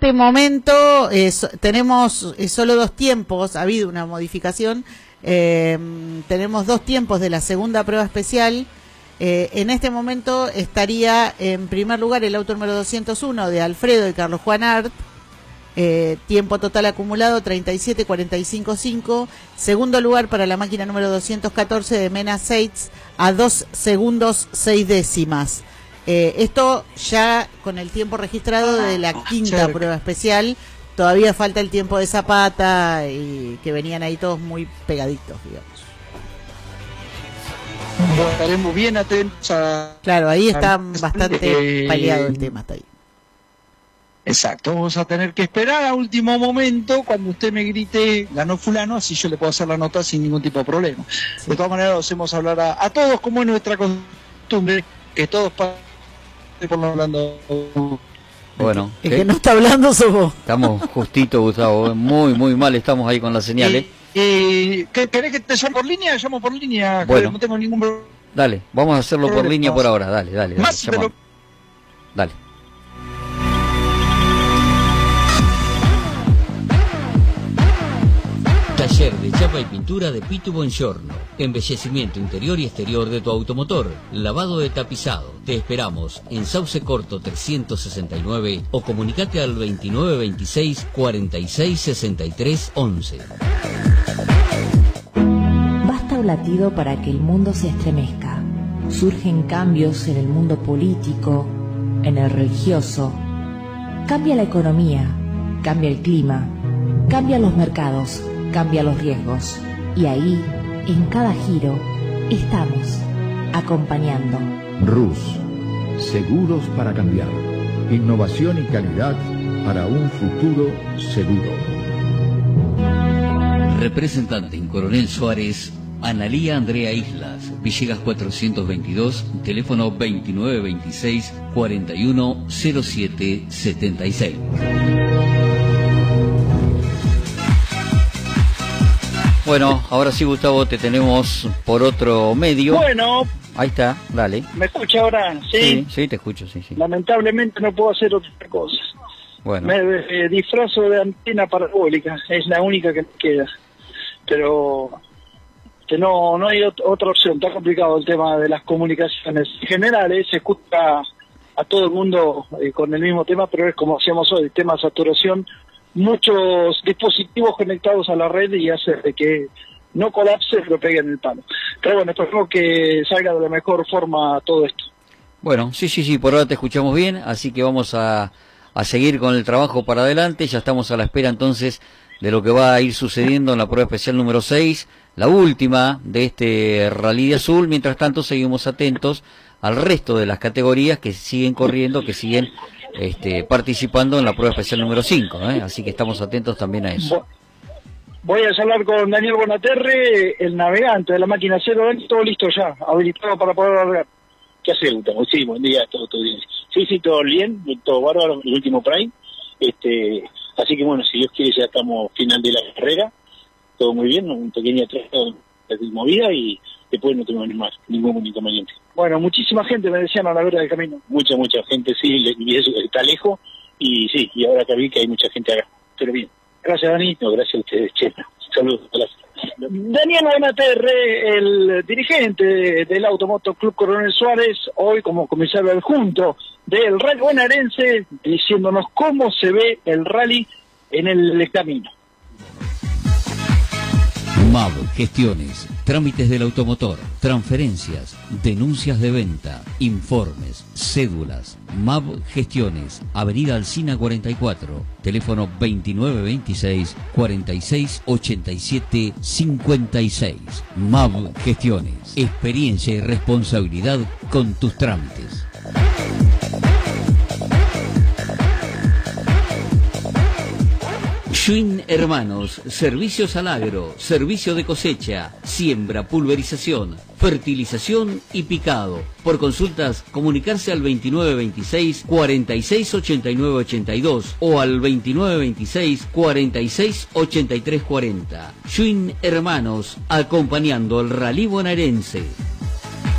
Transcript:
este momento tenemos solo 2 tiempos, ha habido una modificación, tenemos 2 tiempos de la segunda prueba especial. En este momento estaría en primer lugar el auto número 201 de Alfredo y Carlos Juan Art, tiempo total acumulado 37:45.5. Segundo lugar para la máquina número 214 de Mena Seitz a 2 segundos 6 décimas. Esto ya con el tiempo registrado de la quinta prueba especial. Todavía falta el tiempo de Zapata y que venían ahí todos muy pegaditos, digamos. Estaremos bien atentos a... Claro, ahí está bastante peleado el tema hasta ahí. Exacto, vamos a tener que esperar a último momento cuando usted me grite ganó fulano, así yo le puedo hacer la nota sin ningún tipo de problema. Sí. De todas maneras, los hacemos hablar a todos como es nuestra costumbre, que todos por no hablando. Bueno, el que no está hablando sos vos. Estamos justito, Gustavo, muy mal estamos ahí con las señales. ¿Querés que te llame por línea? Llamo por línea, bueno, no tengo ningún problema. Dale, vamos a hacerlo por línea por ahora, dale. Dale. Taller de chapa y pintura de Pitu Buongiorno. Embellecimiento interior y exterior de tu automotor. Lavado de tapizado. Te esperamos en Sauce Corto 369 o comunicate al 2926 46 63 11. Basta un latido para que el mundo se estremezca. Surgen cambios en el mundo político, en el religioso. Cambia la economía, cambia el clima, cambian los mercados, cambia los riesgos. Y ahí, en cada giro, estamos acompañando. RUS, seguros para cambiar. Innovación y calidad para un futuro seguro. Representante en Coronel Suárez, Analía Andrea Islas, Villegas 422, teléfono 2926 4107 76. Bueno, ahora sí, Gustavo, te tenemos por otro medio. Bueno. Ahí está, dale. ¿Me escucha ahora? Sí. Sí, te escucho, sí. Lamentablemente no puedo hacer otra cosa. Bueno. Me disfrazo de antena parabólica, es la única que me queda. Pero que no hay otra opción, está complicado el tema de las comunicaciones. En general, se escucha a todo el mundo con el mismo tema, pero es como hacíamos hoy, el tema de saturación. Muchos dispositivos conectados a la red y hace de que no colapse, pero pegue en el palo. Pero bueno, espero que salga de la mejor forma todo esto. Bueno, sí, por ahora te escuchamos bien, así que vamos a seguir con el trabajo para adelante. Ya estamos a la espera entonces de lo que va a ir sucediendo en la prueba especial número 6, la última de este Rally de Azul. Mientras tanto, seguimos atentos al resto de las categorías que siguen corriendo, que siguen participando en la prueba especial número 5, así que estamos atentos también a eso. Voy a hablar con Daniel Bonaterre, el navegante de la máquina 0, todo listo ya, habilitado para poder navegar. ¿Qué hace, Gustavo? Sí, buen día, todo bien. Sí, todo bien, todo bárbaro, el último Prime. Así que bueno, si Dios quiere ya estamos final de la carrera, todo muy bien, un pequeño atraso de movida y después no tenemos ningún inconveniente. Bueno, muchísima gente me decían a la vera del camino. Mucha gente, sí, y eso está lejos, y sí, y ahora que vi que hay mucha gente acá, pero bien. Gracias, Dani. No, gracias a ustedes, che. Saludos, gracias. Daniel Bonaterre, el dirigente del Automoto Club Coronel Suárez, hoy como comisario adjunto del Rally Bonaerense, diciéndonos cómo se ve el rally en el camino. MAV Gestiones, trámites del automotor, transferencias, denuncias de venta, informes, cédulas. MAV Gestiones, Avenida Alsina 44, teléfono 2926 4687 56. MAV Gestiones, experiencia y responsabilidad con tus trámites. Schwinn Hermanos, servicios al agro, servicio de cosecha, siembra, pulverización, fertilización y picado. Por consultas, comunicarse al 2926 4689 82 o al 2926 46 83 40. Schwinn Hermanos, acompañando al Rally Bonaerense.